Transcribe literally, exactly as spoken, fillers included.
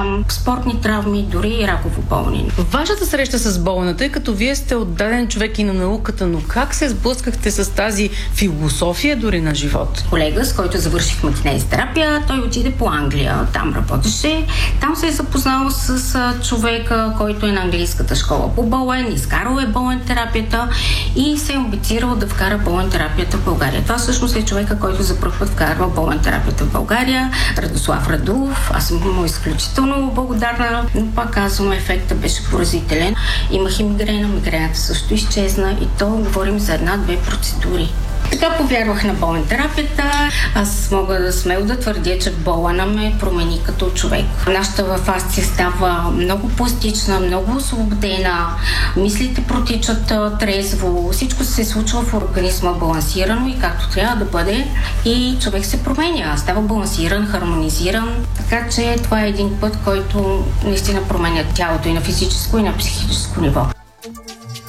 спортни травми, дори и раково болни. Вашата среща с болна, тъй като вие сте отдаден човек и на науката, но как се сблъскахте с тази философия дори на живот? Колега, с който завършихме кинезитерапия, той отиде по Англия, там работеше. Там се е запознал с човека, който е на английската школа по болен, изкарал е болен терапията и се е амбицирал да вкара болен терапията в България. Това всъщност е човека, който за първ път вкарва болен терапията в България, Радослав Радулов. Аз съм му изключително благодарна, но пак казвам, ефектът беше поразителен. Имах и мигрена, мигрената също изчезна и то говорим за една-две процедури. Така повярвах на болен терапията. Аз мога да смело да твърдя, че болена ме промени като човек. Нашата фасция става много пластична, много освободена, мислите протичат трезво, всичко се случва в организма балансирано и както трябва да бъде и човек се променя, става балансиран, хармонизиран, така че това е един път, който наистина променя тялото и на физическо и на психическо ниво.